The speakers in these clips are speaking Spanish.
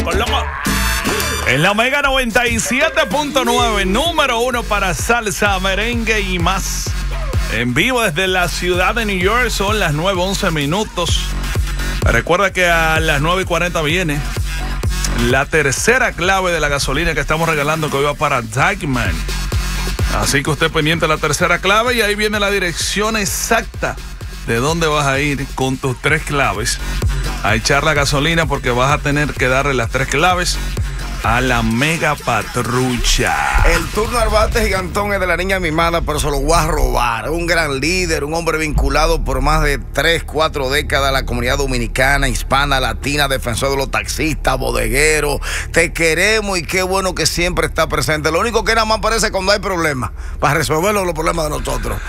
loco. En la Mega 97.9, número 1 para salsa, merengue y más. En vivo desde la ciudad de New York, son las 9:11 minutos. Recuerda que a las 9:40 viene la tercera clave de la gasolina que estamos regalando, que hoy va para Dykeman. Así que usted pendiente de la tercera clave y ahí viene la dirección exacta de dónde vas a ir con tus 3 claves a echar la gasolina, porque vas a tener que darle las 3 claves a la Mega Patrulla. El turno al bate gigantón es de la niña mimada, pero se lo voy a robar. Un gran líder, un hombre vinculado por más de 3, 4 décadas a la comunidad dominicana, hispana, latina, defensor de los taxistas, bodegueros. Te queremos y qué bueno que siempre está presente. Lo único que nada más aparece cuando hay problemas, para resolver los problemas de nosotros.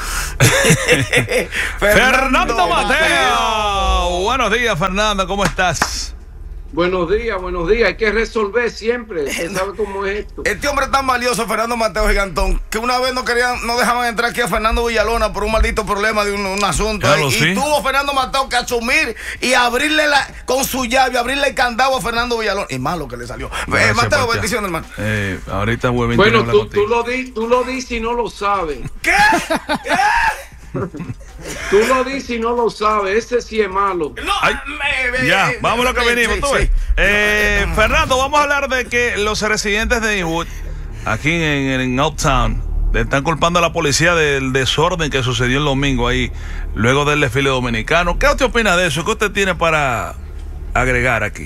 Fernando Mateo. Buenos días, Fernando, ¿cómo estás? Buenos días, hay que resolver siempre. ¿Usted sabe cómo es esto? Este hombre es tan valioso, Fernando Mateo Gigantón, que una vez no dejaban entrar aquí a Fernando Villalona por un maldito problema de un asunto. Claro, y sí. tuvo Fernando Mateo que asumir y abrirle con su llave, abrirle el candado a Fernando Villalona. Y malo que le salió. Mateo, bendición, hermano. Ahorita vuelvo. Bueno, tú lo dices y no lo sabes. ¿Qué? Tú lo dices y no lo sabes. Ese sí es malo. No, ya, vamos a lo que venimos. Sí. Fernando, vamos a hablar de que los residentes de Inwood, aquí en Uptown, le están culpando a la policía del desorden que sucedió el domingo ahí, luego del desfile dominicano. ¿Qué usted opina de eso? ¿Qué usted tiene para agregar aquí?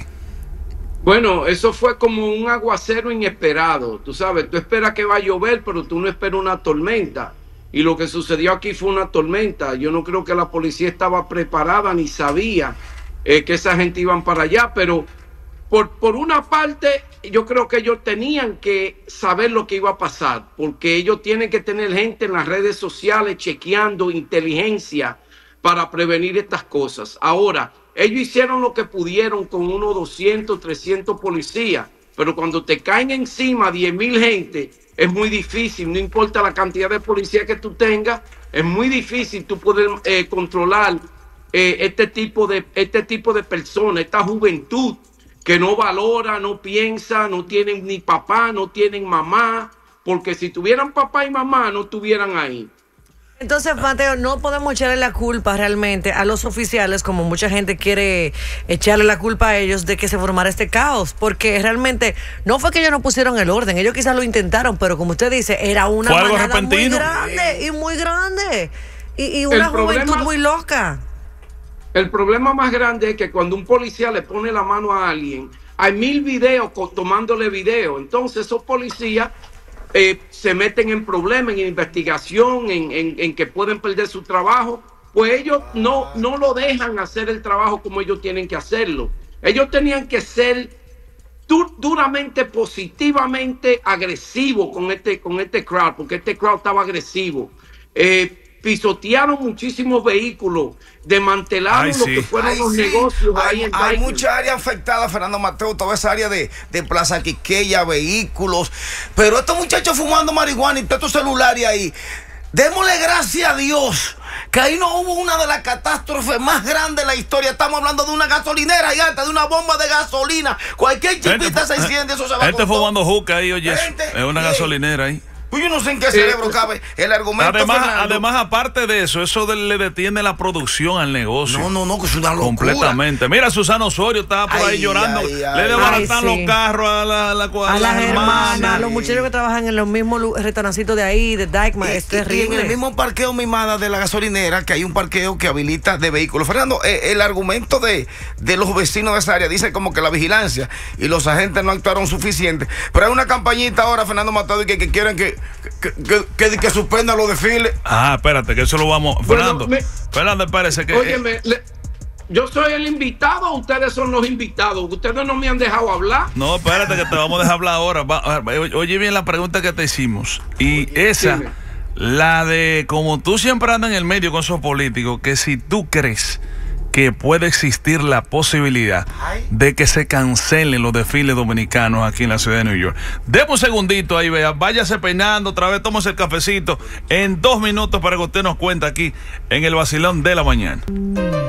Bueno, eso fue como un aguacero inesperado. Tú sabes, tú esperas que va a llover, pero tú no esperas una tormenta. Y lo que sucedió aquí fue una tormenta. Yo no creo que la policía estaba preparada ni sabía que esa gente iban para allá, pero por una parte yo creo que ellos tenían que saber lo que iba a pasar, porque ellos tienen que tener gente en las redes sociales chequeando inteligencia para prevenir estas cosas. Ahora, ellos hicieron lo que pudieron con unos 200, 300 policías, pero cuando te caen encima 10,000 gente, es muy difícil, no importa la cantidad de policía que tú tengas, es muy difícil tú poder controlar este tipo de personas, esta juventud que no valora, no piensa, no tienen ni papá, no tienen mamá, porque si tuvieran papá y mamá no estuvieran ahí. Entonces, Mateo, no podemos echarle la culpa realmente a los oficiales, como mucha gente quiere echarle la culpa a ellos de que se formara este caos, porque realmente no fue que ellos no pusieron el orden, ellos quizás lo intentaron, pero como usted dice, era una manada muy grande y muy grande y una juventud muy loca. El problema más grande es que cuando un policía le pone la mano a alguien, hay 1000 videos tomándole video, entonces esos policías se meten en problemas, en investigación, en que pueden perder su trabajo, pues ellos no lo dejan hacer el trabajo como ellos tienen que hacerlo. Ellos tenían que ser duramente, positivamente agresivos con este crowd, porque este crowd estaba agresivo. Pisotearon muchísimos vehículos, desmantelaron lo que fueron los negocios. Hay mucha área afectada, Fernando Mateo, toda esa área de Plaza Quiqueya, vehículos, pero estos muchachos fumando marihuana y todos estos celulares ahí. Démosle gracias a Dios que ahí no hubo una de las catástrofes más grandes de la historia. Estamos hablando de una gasolinera gigante, de una bomba de gasolina. Cualquier chispita se enciende, eso se va a Gente fumando juca ahí, oye, es una gasolinera ahí. Pues yo no sé en qué cerebro cabe el argumento. Además, aparte de eso, le detiene la producción al negocio. No, que es una locura. Completamente. Mira, Susana Osorio estaba por ahí llorando. Le desbaratan los carros a las hermanas, a los muchachos que trabajan en los mismos restaurancitos de ahí, de Dykeman. Es terrible. Y en el mismo parqueo mimada de la gasolinera, que hay un parqueo que habilita de vehículos. Fernando, el argumento de los vecinos de esa área dice como que la vigilancia y los agentes no actuaron suficiente. Pero hay una campañita ahora, Fernando Mateo, que quieren que suspendan los desfiles. Espérate, que eso lo vamos. Fernando, parece que. Óyeme, yo soy el invitado o ustedes son los invitados. Ustedes no me han dejado hablar. No, espérate, que te vamos a dejar hablar ahora. Oye bien la pregunta que te hicimos. Y esa, dime. La de como tú siempre andas en el medio con esos políticos, que si tú crees que puede existir la posibilidad de que se cancelen los desfiles dominicanos aquí en la ciudad de New York. Deme un segundito ahí, vea, váyase peinando otra vez, tómese el cafecito en 2 minutos para que usted nos cuente aquí en el vacilón de la mañana.